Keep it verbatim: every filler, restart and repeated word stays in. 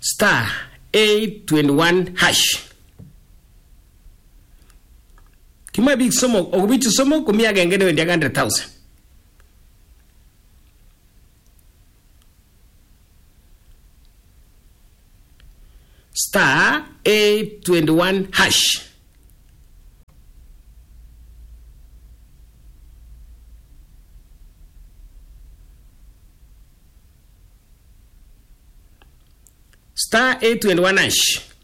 star eight twenty-one hash. Kima big somo okubitu somo kumia gengene wendia one hundred thousand. Star eight twenty-one hash. Star eight twenty-one hash.